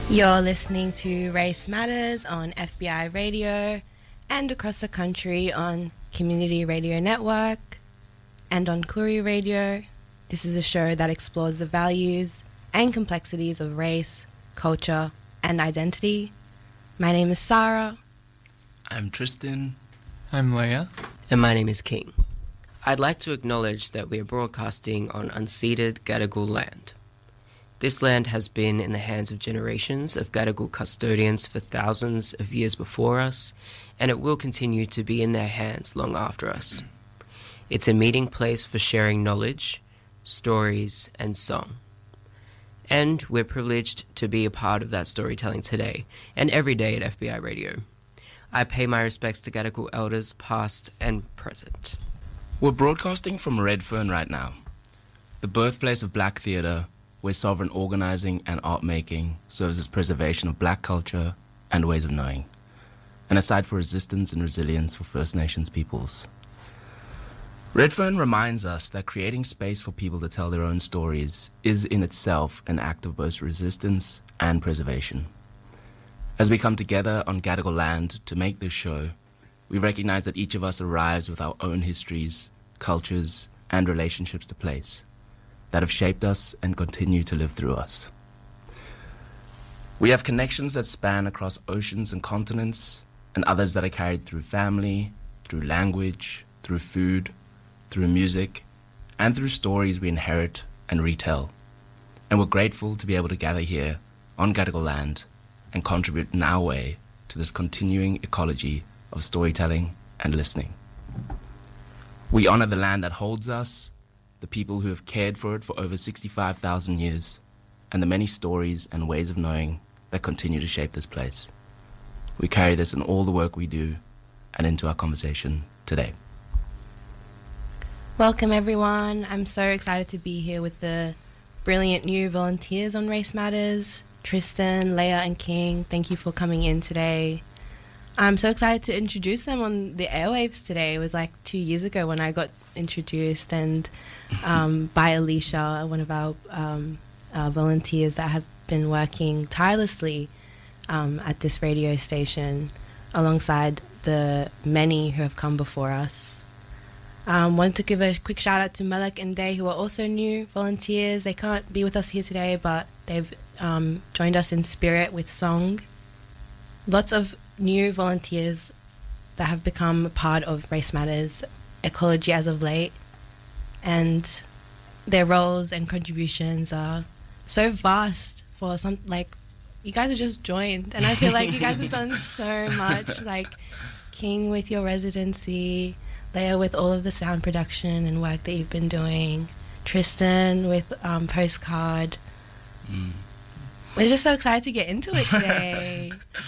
You're listening to Race Matters on FBI Radio and across the country on Community Radio Network and on Kuri Radio. This is a show that explores the values and complexities of race, culture, and identity. My name is Sarah. I'm Tristan. I'm Leia. And my name is King. I'd like to acknowledge that we are broadcasting on unceded Gadigal land. This land has been in the hands of generations of Gadigal custodians for thousands of years before us, and it will continue to be in their hands long after us. It's a meeting place for sharing knowledge, stories, and song. And we're privileged to be a part of that storytelling today and every day at FBI Radio. I pay my respects to Gadigal elders past and present. We're broadcasting from Redfern right now, the birthplace of black theatre, where sovereign organising and art-making serves as preservation of black culture and ways of knowing, and a site for resistance and resilience for First Nations peoples. Redfern reminds us that creating space for people to tell their own stories is in itself an act of both resistance and preservation. As we come together on Gadigal land to make this show, we recognise that each of us arrives with our own histories, cultures, and relationships to place that have shaped us and continue to live through us. We have connections that span across oceans and continents, and others that are carried through family, through language, through food, through music, and through stories we inherit and retell. And we're grateful to be able to gather here on Gadigal land and contribute in our way to this continuing ecology of storytelling and listening. We honour the land that holds us, the people who have cared for it for over 65,000 years, and the many stories and ways of knowing that continue to shape this place. We carry this in all the work we do and into our conversation today. Welcome everyone. I'm so excited to be here with the brilliant new volunteers on Race Matters. Tristan, Leia and King, thank you for coming in today. I'm so excited to introduce them on the airwaves today. It was like 2 years ago when I got introduced, and by Alicia, one of our volunteers that have been working tirelessly at this radio station alongside the many who have come before us. Want to give a quick shout out to Malak and Day, who are also new volunteers. They can't be with us here today, but they've joined us in spirit with song. Lots of new volunteers that have become a part of Race Matters ecology as of late, and their roles and contributions are so vast for some, like, you guys have just joined, and I feel like you guys have done so much, like King with your residency, Leia with all of the sound production and work that you've been doing, Tristan with Postcard. We're just so excited to get into it today.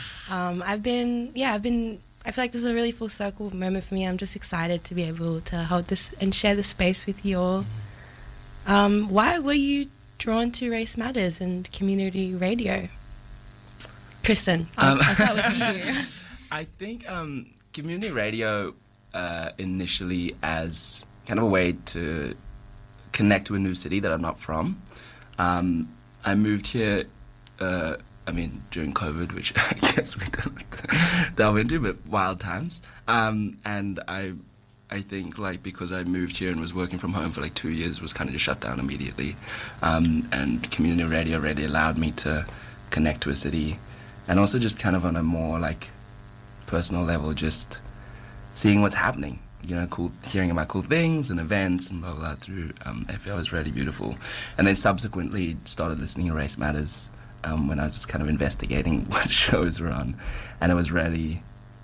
I feel like this is a really full circle moment for me. I'm just excited to be able to hold this and share the space with you all. Why were you drawn to Race Matters and community radio? Tristan, I'll start with you. I think community radio initially as kind of a way to connect to a new city that I'm not from. I moved here during COVID, which I guess we don't delve into, but wild times. And I think, like, because I moved here and was working from home for like 2 years, was kind of just shut down immediately. And community radio really allowed me to connect to a city, and also just kind of on a more like personal level, just seeing what's happening. Hearing about cool things and events and blah, blah, blah through FL was really beautiful. And then subsequently started listening to Race Matters when I was just kind of investigating what shows were on. And it was really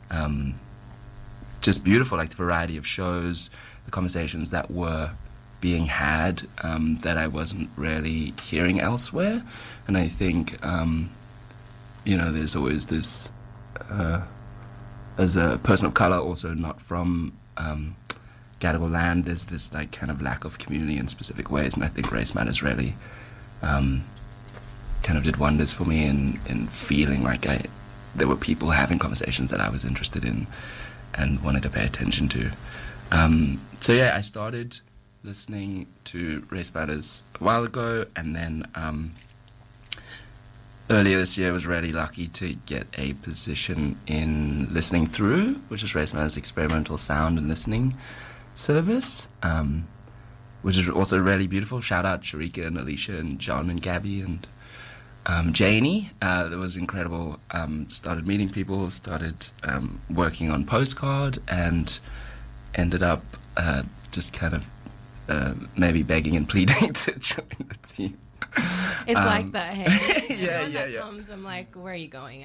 just beautiful, like the variety of shows, the conversations that were being had that I wasn't really hearing elsewhere. And I think, there's always this, as a person of colour, also not from Gadigal land, there's this like kind of lack of community in specific ways, and I think Race Matters really kind of did wonders for me in feeling like there were people having conversations that I was interested in and wanted to pay attention to. So yeah, I started listening to Race Matters a while ago, and then earlier this year, I was really lucky to get a position in Listening Through, which is Race Matters Experimental Sound and Listening syllabus, which is also really beautiful. Shout out Sharika and Alicia and John and Gabby and Janie. That was incredible. Started meeting people, started working on Postcard, and ended up just kind of maybe begging and pleading to join the team. It's like that, hey? Yeah, When yeah, that yeah. comes, I'm like, where are you going?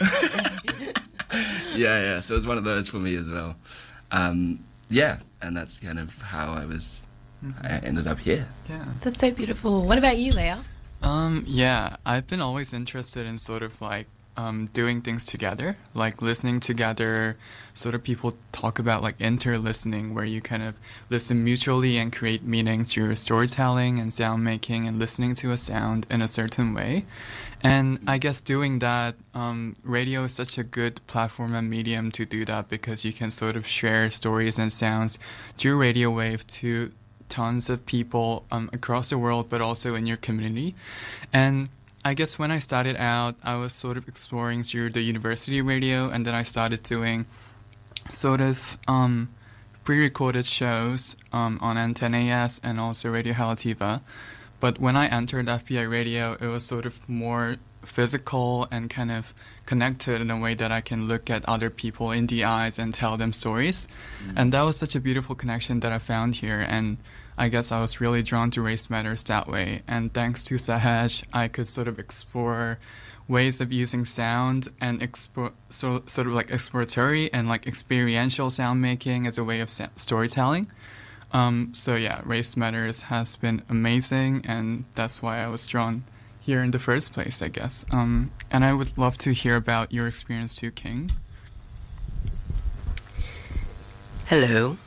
Yeah. So it was one of those for me as well. Yeah, and that's kind of how I ended up here. Yeah. That's so beautiful. What about you, Leah? Yeah, I've been always interested in sort of like doing things together, like listening together. Sort of people talk about like inter-listening, where you kind of listen mutually and create meaning through storytelling and sound making and listening to a sound in a certain way. And I guess doing that, radio is such a good platform and medium to do that, because you can sort of share stories and sounds through radio wave to tons of people across the world, but also in your community. And I guess when I started out, I was sort of exploring through the university radio, and then I started doing sort of pre-recorded shows on N10AS and also Radio Halativa. But when I entered FBI radio, it was sort of more physical and kind of connected in a way that I can look at other people in the eyes and tell them stories. And that was such a beautiful connection that I found here. And I guess I was really drawn to Race Matters that way. And thanks to Sahaj, I could sort of explore ways of using sound and sort of like exploratory and like experiential sound making as a way of storytelling. So yeah, Race Matters has been amazing, and that's why I was drawn here in the first place, I guess. And I would love to hear about your experience too, King. Hello.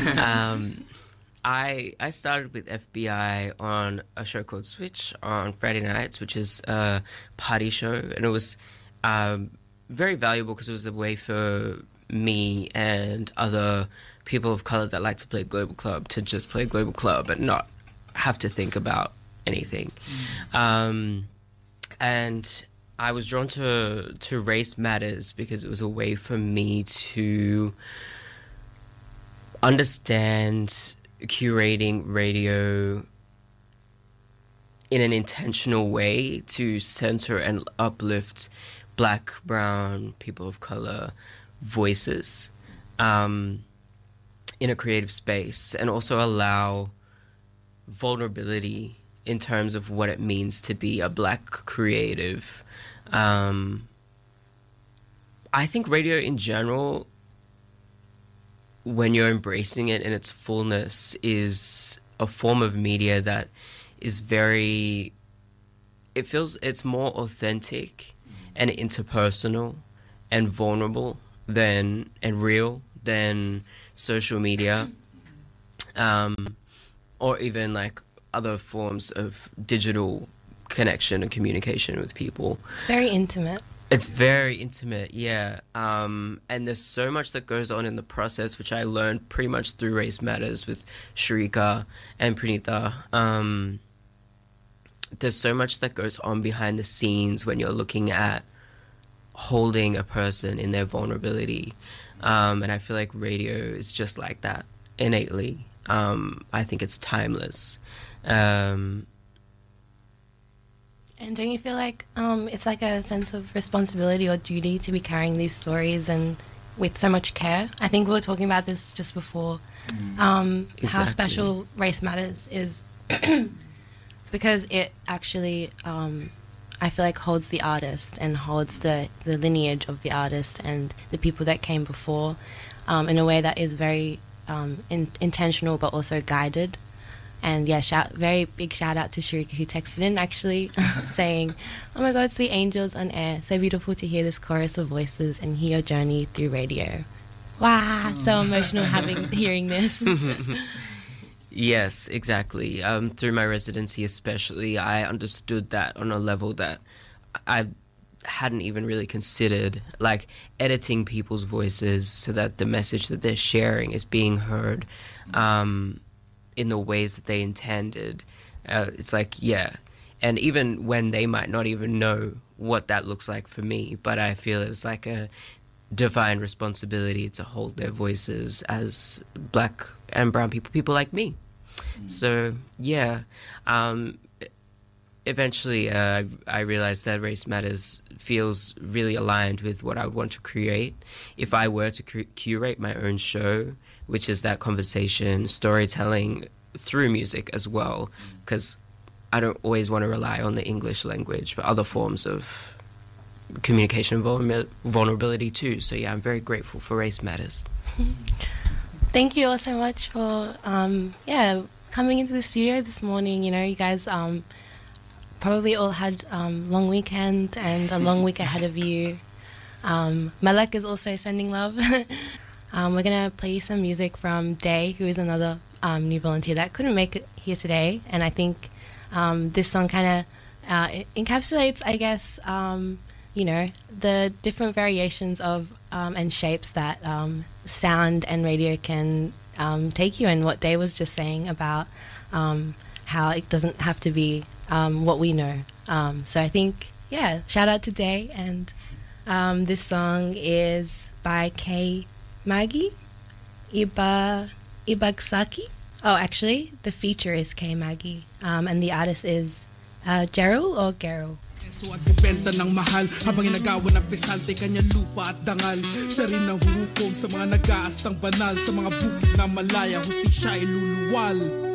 I started with FBI on a show called Switch on Friday nights, which is a party show, and it was very valuable because it was a way for me and other people of color that like to play Global Club to just play Global Club and not have to think about anything. And I was drawn to Race Matters because it was a way for me to understand curating radio in an intentional way to center and uplift Black, brown, people of color voices in a creative space, and also allow vulnerability in terms of what it means to be a Black creative. I think radio in general, when you're embracing it in its fullness, is a form of media that is it's more authentic and interpersonal and vulnerable and real than social media, or even like other forms of digital connection and communication with people. It's very intimate. It's very intimate, yeah. And there's so much that goes on in the process, which I learned pretty much through Race Matters with Sharika and Pranita. There's so much that goes on behind the scenes when you're looking at holding a person in their vulnerability. And I feel like radio is just like that, innately. I think it's timeless. And don't you feel like it's like a sense of responsibility or duty to be carrying these stories and with so much care? I think we were talking about this just before, how special Race Matters is because it actually, I feel like, holds the artist and holds the lineage of the artist and the people that came before in a way that is very intentional but also guided. And yeah, very big shout out to Sharika, who texted in actually saying, "Oh my God, Sweet Angels on air. So beautiful to hear this chorus of voices and hear your journey through radio." Wow, so emotional hearing this. Yes, exactly. Through my residency especially, I understood that on a level that I hadn't even really considered, like editing people's voices so that the message that they're sharing is being heard in the ways that they intended. It's like, yeah. And even when they might not even know what that looks like for me, but I feel it's like a divine responsibility to hold their voices as black and brown people like me. So yeah, eventually I realized that Race Matters feels really aligned with what I would want to create if I were to curate my own show, which is that conversation, storytelling through music as well, because I don't always want to rely on the English language, but other forms of communication vulnerability too. So yeah, I'm very grateful for Race Matters. Thank you all so much for coming into the studio this morning. You know, you guys probably all had long weekend and a long week ahead of you. Malek is also sending love. We're gonna play you some music from Day, who is another new volunteer that couldn't make it here today, and I think this song kind of encapsulates, I guess, you know, the different variations of and shapes that sound and radio can take you, and what Day was just saying about how it doesn't have to be what we know. So I think, yeah, shout out to Day, and this song is by K. Maggie Ibagsaki. Oh, actually, the feature is K. Maggie, and the artist is Gerald or Gerald. So at bibenta ng mahal habang inagawa ng pisalte kanyang lupa at dangal. Siya rin ang huhukom sa mga nag-aas ng banal, sa mga bukid na malaya hustisya iluluwal.